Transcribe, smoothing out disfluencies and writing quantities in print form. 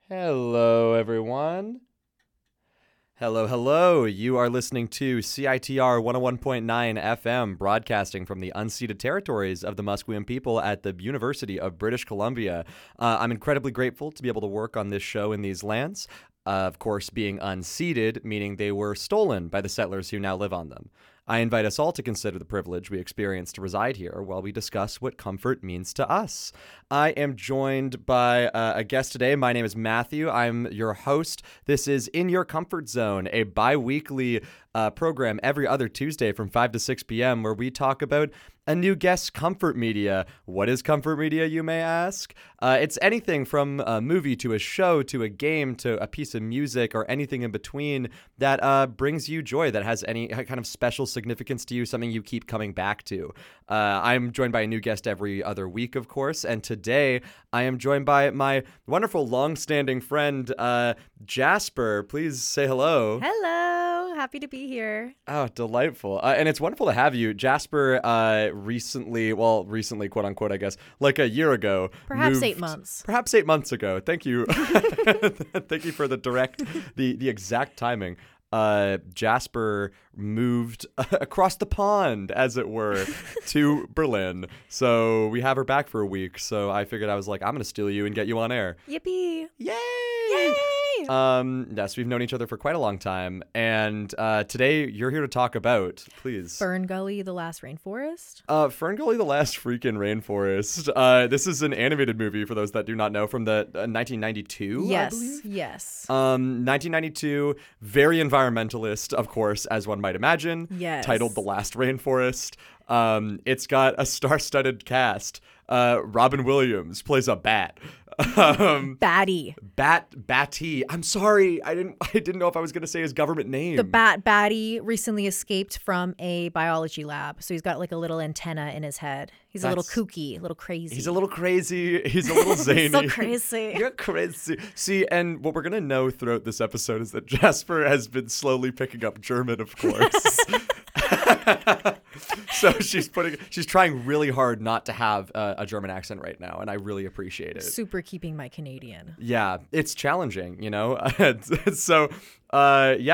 Hello, everyone. Hello, hello. You are listening to CITR 101.9 FM, broadcasting from the unceded territories of the Musqueam people at the University of British Columbia. I'm incredibly grateful to be able to work on this show in these lands. Of course, being unceded, meaning they were stolen by the settlers who now live on them. I invite us all to consider the privilege we experience to reside here while we discuss what comfort means to us. I am joined by a guest today. My name is Matthew. I'm your host. This is In Your Comfort Zone, a bi-weekly program every other Tuesday from 5 to 6 p.m. where we talk about a new guest's comfort media. What is comfort media, you may ask? It's anything from a movie to a show to a game to a piece of music or anything in between that brings you joy, that has any kind of special significance to you, something you keep coming back to. I'm joined by a new guest every other week, of course, and today I am joined by my wonderful long-standing friend, Jasper. Please say hello. Hello, happy to be here. Oh, delightful. And it's wonderful to have you. Jasper recently, quote unquote, I guess, like a year ago. Perhaps 8 months. Perhaps 8 months ago. Thank you. Thank you for the exact timing. Jasper moved across the pond, as it were, to Berlin. So we have her back for a week. So I figured I was like, I'm going to steal you and get you on air. Yippee. Yay! Yay! Yes, we've known each other for quite a long time. And today you're here to talk about, please. Fern Gully, The Last Rainforest. Fern Gully, The Last freaking Rainforest. This is an animated movie, for those that do not know, from the 1992, I believe? Yes. 1992, very environmentalist, of course, as one might imagine. Yes. Titled The Last Rainforest. It's got a star-studded cast. Robin Williams plays a bat. Batty. Batty. I'm sorry. I didn't know if I was going to say his government name. The Batty recently escaped from a biology lab. So he's got like a little antenna in his head. He's a little kooky, a little crazy. He's a little crazy. He's a little zany. He's so crazy. You're crazy. See, and what we're going to know throughout this episode is that Jasper has been slowly picking up German, of course. So she's trying really hard not to have a German accent right now, and I really appreciate it. Super keeping my Canadian. Yeah, it's challenging, you know? So, yeah,